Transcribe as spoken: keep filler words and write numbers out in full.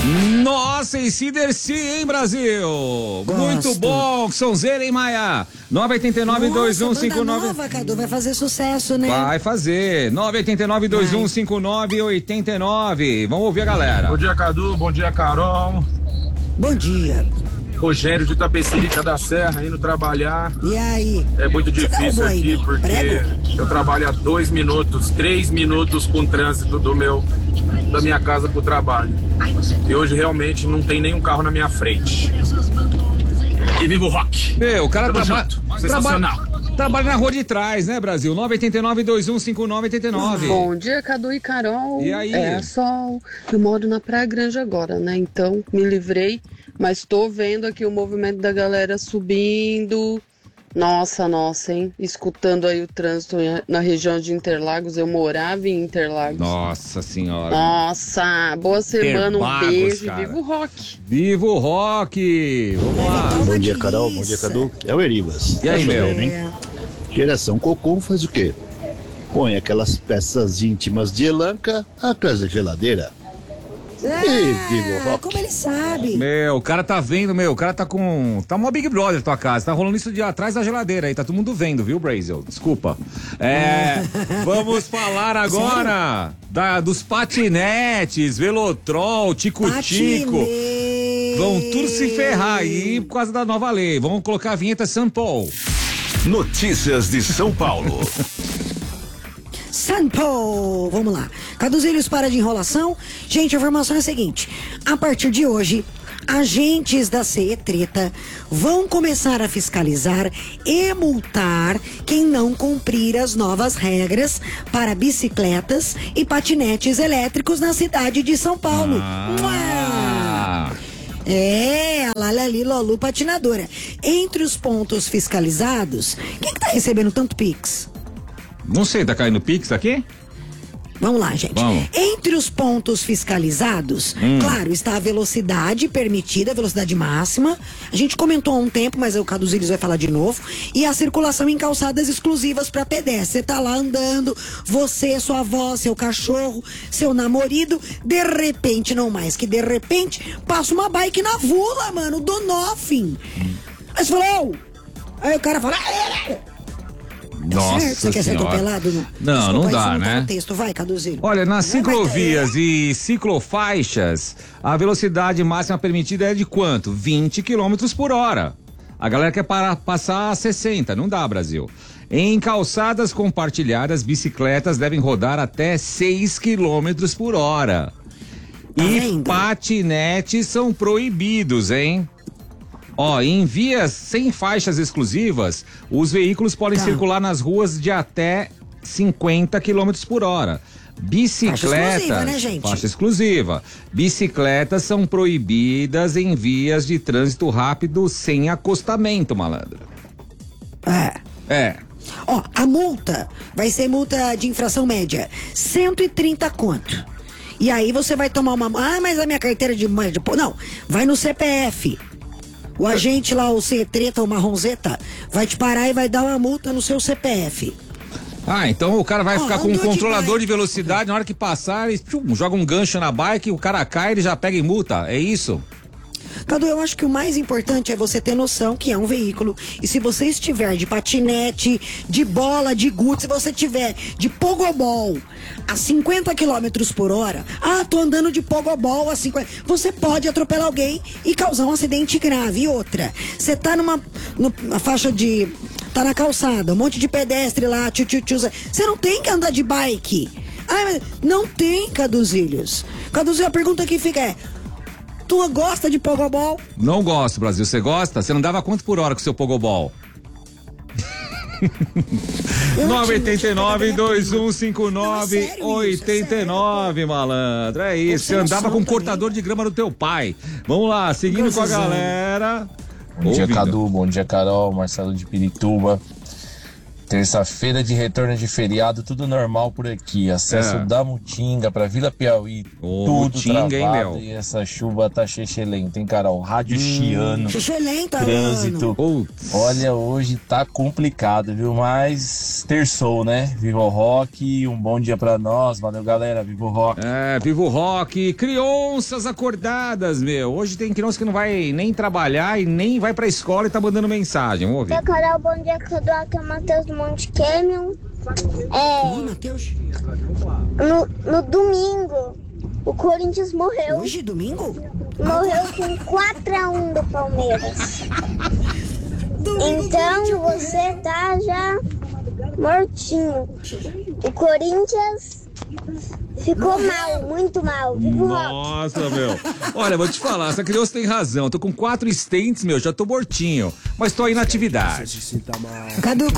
Nossa, e Ciderci, hein, Brasil? Gosto. Muito bom, Sonzeira, hein, Maia? nove oito nove, dois um cinco nove. Nova, Cadu, vai fazer sucesso, né? Vai fazer. nove oito nove, dois um cinco nove, oito nove. Vamos ouvir a galera. Bom dia, Cadu. Bom dia, Carol. Bom dia. Rogério de Tapecerica da Serra, indo trabalhar. E aí? É muito difícil aí, aqui, porque prego? eu trabalho a dois minutos, três minutos com o trânsito do meu, da minha casa pro trabalho. E hoje realmente não tem nenhum carro na minha frente. E viva o rock! Meu, o cara trabalha... Sensacional. Trabalha, trabalha na rua de trás, né, Brasil? nove oito nove, dois um cinco nove, oito nove. Bom dia, Cadu e Carol. E aí? É, só eu moro na Praia Grande agora, né? Então, me livrei. Mas tô vendo aqui o movimento da galera subindo. Nossa, nossa, hein? Escutando aí o trânsito na região de Interlagos. Eu morava em Interlagos. Nossa senhora. Nossa, boa semana, um beijo. Cara. Viva o rock. Viva o rock. Vamos lá. Bom dia, Carol. Bom dia, Cadu. É o Eribas. E aí, meu? Hein? Geração Cocom faz o quê? Põe aquelas peças íntimas de Elanca atrás da geladeira. Ah, como ele sabe? Meu, o cara tá vendo, meu, o cara tá com... Tá uma Big Brother tua casa, tá rolando isso de atrás da geladeira aí, tá todo mundo vendo, viu, Brasil? Desculpa. É, vamos falar agora da, dos patinetes, Velotrol, Tico-Tico. Vão tudo se ferrar aí por causa da nova lei. Vamos colocar a vinheta São Paulo. Notícias de São Paulo. São Paulo, vamos lá. Caduzilhos, para de enrolação. Gente, a informação é a seguinte: a partir de hoje, agentes da CETRETA vão começar a fiscalizar e multar quem não cumprir as novas regras para bicicletas e patinetes elétricos na cidade de São Paulo. Ah. É, a Lalali Lolu patinadora. Entre os pontos fiscalizados, quem que tá recebendo tanto Pix? Não sei, tá caindo Pix aqui? Vamos lá, gente. Vamos. Entre os pontos fiscalizados, hum. claro, está a velocidade permitida, a velocidade máxima. A gente comentou há um tempo, mas o Caduzilhos vai falar de novo. E a circulação em calçadas exclusivas para pedestres. Você tá lá andando, você, sua avó, seu cachorro, seu namorado, de repente, não mais que de repente, passa uma bike na vula, mano, do nothing. Hum. Aí você falou, aí o cara fala... Nossa certo? Você quer ser atropelado? Não, não, Desculpa, não dá, não né? Tá texto. Vai, Caduzilho. Olha, nas ciclovias e ciclofaixas, a velocidade máxima permitida é de quanto? vinte quilômetros por hora. A galera quer parar, passar a sessenta, não dá, Brasil. Em calçadas compartilhadas, bicicletas devem rodar até seis quilômetros por hora. Tá e vendo? patinetes são proibidos, hein? Ó, em vias sem faixas exclusivas, os veículos podem tá. circular nas ruas de até cinquenta quilômetros por hora. Bicicletas, faixa exclusiva, né, gente? Faixa exclusiva. Bicicletas são proibidas em vias de trânsito rápido sem acostamento, malandro. É. É. Ó, a multa vai ser multa de infração média, cento e trinta conto. E aí você vai tomar uma... Ah, mas a minha carteira de... de... Não, vai no C P F. O agente lá, o C-Treta, o Marronzeta, vai te parar e vai dar uma multa no seu C P F. Ah, então o cara vai oh, ficar com um controlador de, de velocidade, na hora que passar, ele tchum, joga um gancho na bike, o cara cai, ele já pega em multa, é isso? Cadu, eu acho que o mais importante é você ter noção que é um veículo. E se você estiver de patinete, de bola, de gude, se você tiver de pogobol a cinquenta quilômetros por hora, ah, tô andando de pogobol a cinquenta, você pode atropelar alguém e causar um acidente grave. E outra, você tá numa, numa faixa de... tá na calçada, um monte de pedestre lá, tchu, tchu, tchu, você não tem que andar de bike. Ah, mas não tem, Caduzilhos. Caduzilho, a pergunta que fica é: tu gosta de pogobol? Não gosto, Brasil. Você gosta? Você não dava quanto por hora com o seu pogobol? nove oito nove, dois um cinco nove, oito nove, malandro. É isso. Você andava com um cortador de grama do teu pai. Vamos lá, seguindo com a galera. Bom dia, Cadu. Bom dia, Carol. Marcelo de Pirituba. Terça-feira de retorno de feriado, tudo normal por aqui. Acesso É. da Mutinga pra Vila Piauí, Ô, tudo Mutinga, travado. hein, Léo? E essa chuva tá chechelenta, hein, Carol? Rádio chiano, Excelente, trânsito. Putz. Olha, hoje tá complicado, viu? Mas terçou, né? Viva o rock, um bom dia pra nós. Valeu, galera. Viva o rock. É, viva o rock, crianças acordadas, meu. Hoje tem criança que não vai nem trabalhar e nem vai pra escola e tá mandando mensagem, vamos ouvir. Oi, Carol, bom dia, que eu dou aqui é o Matheus do Monte Canyon. É, Matheus. no, no domingo, o Corinthians morreu. Hoje, domingo? Morreu com quatro a um do Palmeiras. Então você tá já mortinho. O Corinthians ficou mal, muito mal. Viva o rock. Nossa, meu. Olha, vou te falar, essa criança tem razão. Tô com quatro stents, meu, já tô mortinho. Mas tô aí na atividade. Cadu,